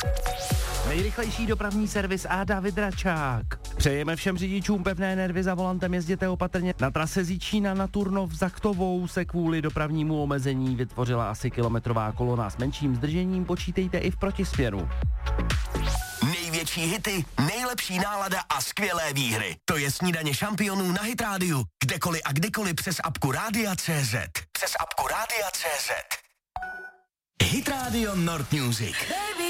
Nejrychlejší dopravní servis a David Račák. Přejeme všem řidičům pevné nervy, za volantem jezděte opatrně. Na trase Zíčína na Turnov za Chtovou se kvůli dopravnímu omezení vytvořila asi kilometrová kolona s menším zdržením, počítejte i v protisměru. Největší hity, nejlepší nálada a skvělé výhry. To je Snídaně šampionů na Hit Radio. Kdekoliv a kdykoliv přes apku Rádia.cz. Přes apku Rádia.cz. Hit Radio Nord Music.